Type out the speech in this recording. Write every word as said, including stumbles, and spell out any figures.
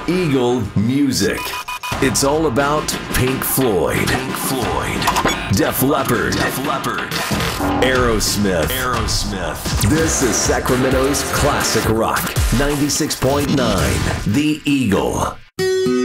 Eagle Music. It's all about Pink Floyd, Pink Floyd, Def Leppard, Def Leppard, Aerosmith, Aerosmith. This is Sacramento's classic rock. ninety-six point nine, The Eagle.